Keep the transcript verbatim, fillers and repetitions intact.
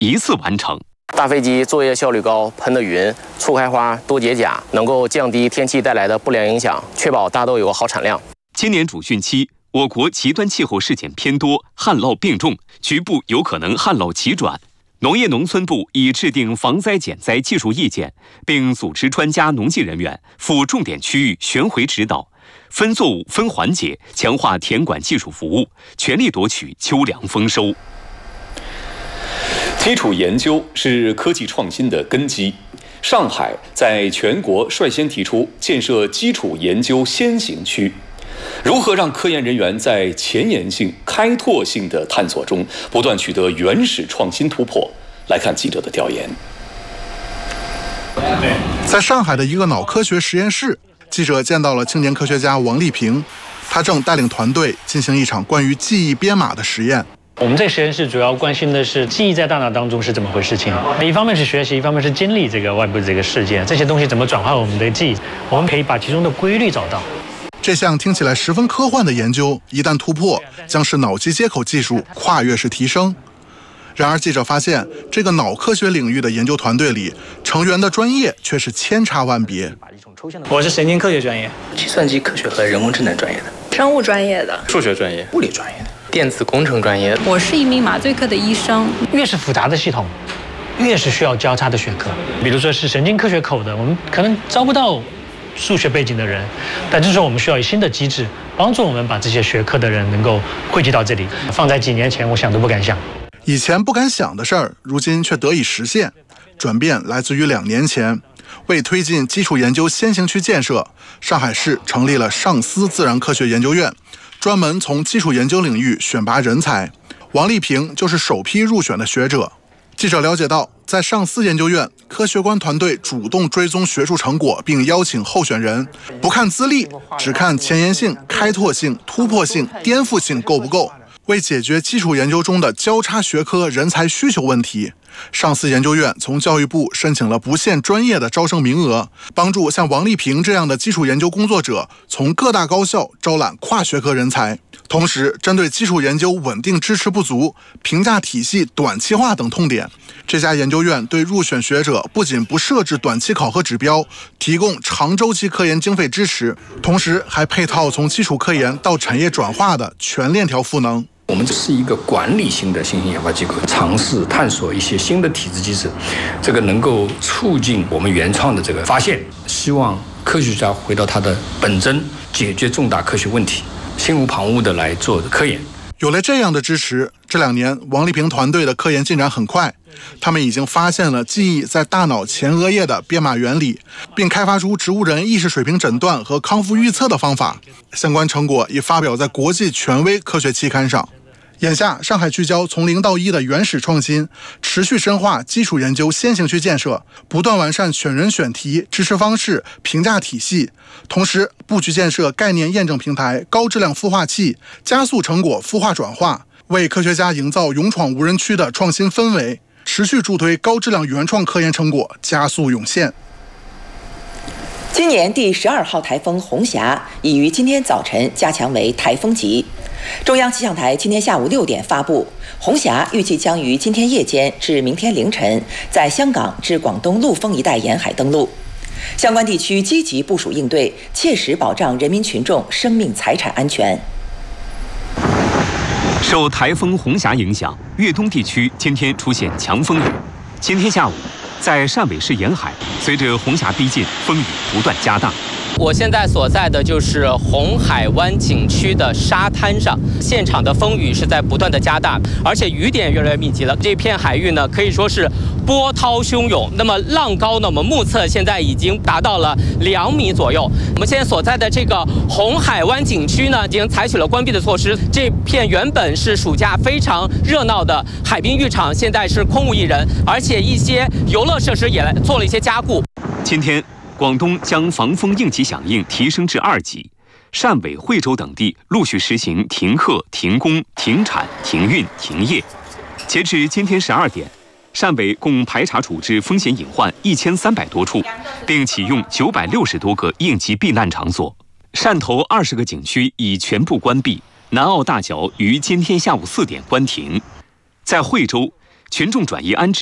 一次完成。 大飞机作业效率高，喷的匀，促开花，多结荚，能够降低天气带来的不良影响，确保大豆有个好产量。 今年主汛期，我国极端气候事件偏多，旱涝并重，局部有可能旱涝急转。农业农村部已制定防灾减灾技术意见，并组织专家农技人员赴重点区域巡回指导，分作物分环节强化田管技术服务，全力夺取秋粮丰收。 基础研究是科技创新的根基。上海在全国率先提出建设基础研究先行区。如何让科研人员在前沿性、开拓性的探索中不断取得原始创新突破？来看记者的调研。 在上海的一个脑科学实验室，记者见到了青年科学家王立平，他正带领团队进行一场关于记忆编码的实验。 我们这实验室主要关心的是记忆在大脑当中是怎么回事情。一方面是学习，一方面是经历这个外部的这个事件，这些东西怎么转化我们的记忆，我们可以把其中的规律找到。 这项听起来十分科幻的研究，一旦突破，将使脑机接口技术跨越式提升。然而，记者发现，这个脑科学领域的研究团队里，成员的专业却是千差万别。 我是神经科学专业， 计算机科学和人工智能专业的， 生物专业的， 数学专业，物理专业的，电子工程专业的。 我是一名麻醉科的医生。 越是复杂的系统，越是需要交叉的学科。比如说是神经科学口的，我们可能招不到数学背景的人，但这时候我们需要有新的机制帮助我们把这些学科的人能够汇集到这里。放在几年前，我想都不敢想。 以前不敢想的事儿，如今却得以实现。转变来自于两年前，为推进基础研究先行区建设，上海市成立了上思自然科学研究院，专门从基础研究领域选拔人才。王立平就是首批入选的学者。记者了解到，在上思研究院，科学官团队主动追踪学术成果，并邀请候选人，不看资历，只看前沿性、开拓性、突破性、颠覆性够不够。为解决基础研究中的交叉学科人才需求问题，上思研究院从教育部申请了不限专业的招生名额，帮助像王立平这样的基础研究工作者从各大高校招揽跨学科人才。同时，针对基础研究稳定支持不足、评价体系短期化等痛点，这家研究院对入选学者不仅不设置短期考核指标，提供长周期科研经费支持，同时还配套从基础科研到产业转化的全链条赋能。 我们这是一个管理性的新型研发机构，尝试探索一些新的体制机制，这个能够促进我们原创的这个发现，希望科学家回到他的本真，解决重大科学问题，心无旁骛的来做科研。 有了这样的支持，这两年王立平团队的科研进展很快，他们已经发现了记忆在大脑前额叶的编码原理，并开发出植物人意识水平诊断和康复预测的方法，相关成果已发表在国际权威科学期刊上。眼下，上海聚焦从零到一的原始创新，持续深化基础研究先行区建设，不断完善选人选题、支持方式、评价体系，同时布局建设概念验证平台、高质量孵化器，加速成果孵化转化，为科学家营造勇闯无人区的创新氛围，持续助推高质量原创科研成果加速涌现。 今年第十二号台风红霞已于今天早晨加强为台风级。中央气象台今天下午六点发布，红霞预计将于今天夜间至明天凌晨在香港至广东陆丰一带沿海登陆，相关地区积极部署应对，切实保障人民群众生命财产安全。 受台风红霞影响，粤东地区今天出现强风雨。今天下午，在汕尾市沿海，随着红霞逼近，风雨不断加大。 我现在所在的就是红海湾景区的沙滩上，现场的风雨是在不断的加大，而且雨点越来越密集了。这片海域呢，可以说是波涛汹涌。那么浪高呢，我们目测现在已经达到了两米左右。我们现在所在的这个红海湾景区呢，已经采取了关闭的措施。这片原本是暑假非常热闹的海滨浴场，现在是空无一人，而且一些游乐设施也来做了一些加固。 今天，广东将防风应急响应提升至二级，汕尾、惠州等地陆续实行停课、停工、停产、停运、停业。截至今天十二点，汕尾共排查处置风险隐患一千三百多处，并启用九百六十多个应急避难场所。汕头二十个景区已全部关闭，南澳大桥于今天下午四点关停。在惠州， 群众转移安置。